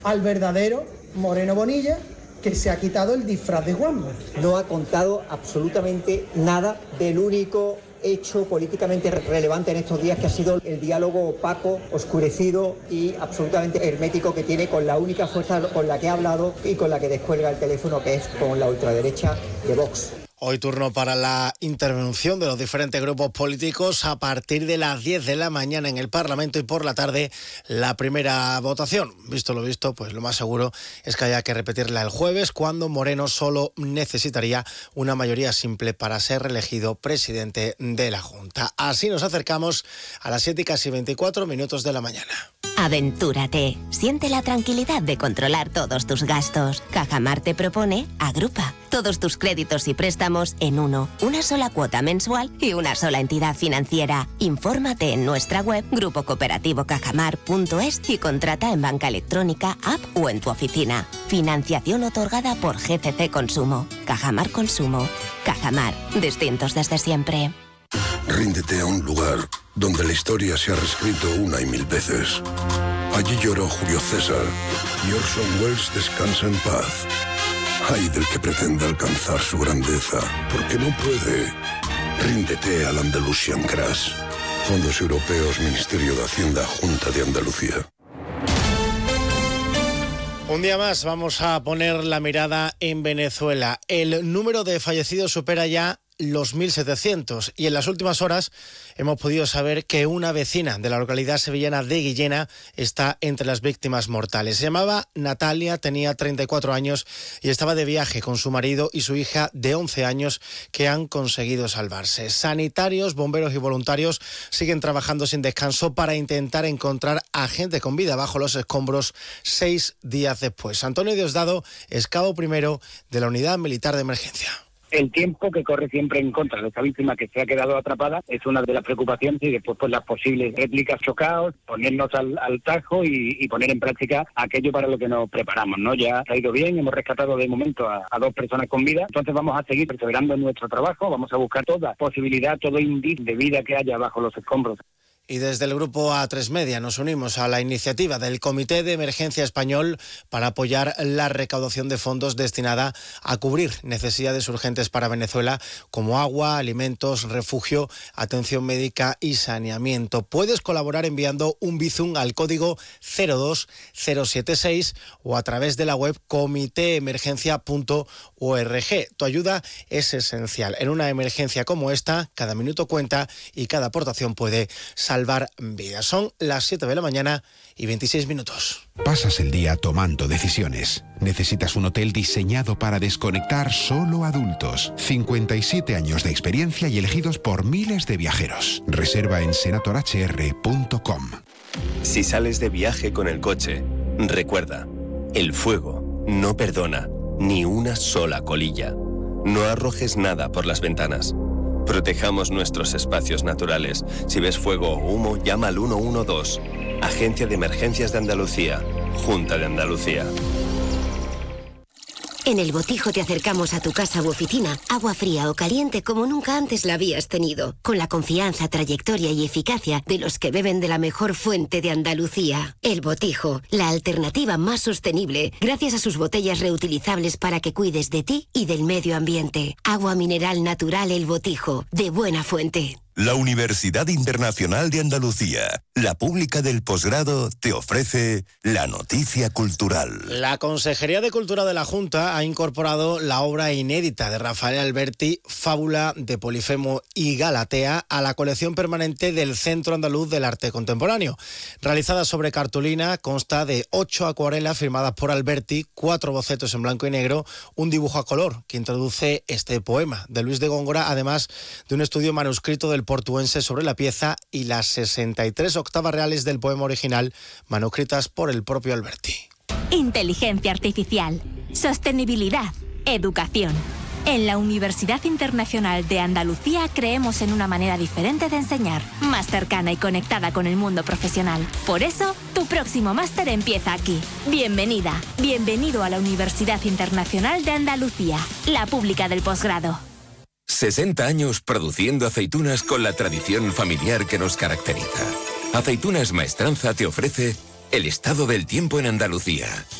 al verdadero Moreno Bonilla, que se ha quitado el disfraz de Juanma. No ha contado absolutamente nada del único hecho políticamente relevante en estos días, que ha sido el diálogo opaco, oscurecido y absolutamente hermético que tiene con la única fuerza con la que ha hablado y con la que descuelga el teléfono, que es con la ultraderecha de Vox. Hoy turno para la intervención de los diferentes grupos políticos a partir de las 10 de la mañana en el Parlamento y por la tarde la primera votación. Visto lo visto, pues lo más seguro es que haya que repetirla el jueves, cuando Moreno solo necesitaría una mayoría simple para ser reelegido presidente de la Junta. Así nos acercamos a las 7 y casi 24 minutos de la mañana. Aventúrate. Siente la tranquilidad de controlar todos tus gastos. Cajamar te propone Agrupa. Todos tus créditos y préstamos en uno. Una sola cuota mensual y una sola entidad financiera. Infórmate en nuestra web grupocooperativo.cajamar.es y contrata en banca electrónica, app o en tu oficina. Financiación otorgada por GCC Consumo. Cajamar Consumo. Cajamar. Distintos desde siempre. Ríndete a un lugar donde la historia se ha reescrito una y mil veces. Allí lloró Julio César y Orson Welles descansa en paz. Ay del que pretenda alcanzar su grandeza, porque no puede. Ríndete al Andalusian Crash. Fondos Europeos, Ministerio de Hacienda, Junta de Andalucía. Un día más vamos a poner la mirada en Venezuela. El número de fallecidos supera ya los 1.700 y en las últimas horas hemos podido saber que una vecina de la localidad sevillana de Guillena está entre las víctimas mortales. Se llamaba Natalia, tenía 34 años y estaba de viaje con su marido y su hija de 11 años, que han conseguido salvarse. Sanitarios, bomberos y voluntarios siguen trabajando sin descanso para intentar encontrar a gente con vida bajo los escombros 6 días después. Antonio Diosdado es cabo primero de la Unidad Militar de Emergencia. El tiempo que corre siempre en contra de esta víctima que se ha quedado atrapada es una de las preocupaciones, y después pues las posibles réplicas, chocaos, ponernos al tajo y poner en práctica aquello para lo que nos preparamos, ¿no? Ya ha ido bien, hemos rescatado de momento a 2 personas con vida, entonces vamos a seguir perseverando en nuestro trabajo, vamos a buscar toda posibilidad, todo indicio de vida que haya bajo los escombros. Y desde el grupo A3 Media nos unimos a la iniciativa del Comité de Emergencia Español para apoyar la recaudación de fondos destinada a cubrir necesidades urgentes para Venezuela, como agua, alimentos, refugio, atención médica y saneamiento. Puedes colaborar enviando un Bizum al código 02076 o a través de la web comiteemergencia.org. Tu ayuda es esencial. En una emergencia como esta, cada minuto cuenta y cada aportación puede salvar vidas. Son las 7 de la mañana y 26 minutos. Pasas el día tomando decisiones. Necesitas un hotel diseñado para desconectar solo adultos. 57 años de experiencia y elegidos por miles de viajeros. Reserva en senatorhr.com. Si sales de viaje con el coche, recuerda, el fuego no perdona ni una sola colilla. No arrojes nada por las ventanas. Protejamos nuestros espacios naturales. Si ves fuego o humo, llama al 112. Agencia de Emergencias de Andalucía. Junta de Andalucía. En El Botijo te acercamos a tu casa u oficina, agua fría o caliente como nunca antes la habías tenido, con la confianza, trayectoria y eficacia de los que beben de la mejor fuente de Andalucía. El Botijo, la alternativa más sostenible, gracias a sus botellas reutilizables para que cuides de ti y del medio ambiente. Agua mineral natural El Botijo, de buena fuente. La Universidad Internacional de Andalucía, la pública del posgrado, te ofrece la noticia cultural. La Consejería de Cultura de la Junta ha incorporado la obra inédita de Rafael Alberti, Fábula de Polifemo y Galatea, a la colección permanente del Centro Andaluz del Arte Contemporáneo. Realizada sobre cartulina, consta de 8 acuarelas firmadas por Alberti, 4 bocetos en blanco y negro, un dibujo a color que introduce este poema de Luis de Góngora, además de un estudio manuscrito del portuense sobre la pieza y las 63 octavas reales del poema original, manuscritas por el propio Alberti. Inteligencia artificial, sostenibilidad, educación. En la Universidad Internacional de Andalucía creemos en una manera diferente de enseñar, más cercana y conectada con el mundo profesional. Por eso, tu próximo máster empieza aquí. Bienvenida, bienvenido a la Universidad Internacional de Andalucía, la pública del posgrado. 60 años produciendo aceitunas con la tradición familiar que nos caracteriza. Aceitunas Maestranza te ofrece El estado del tiempo en Andalucía.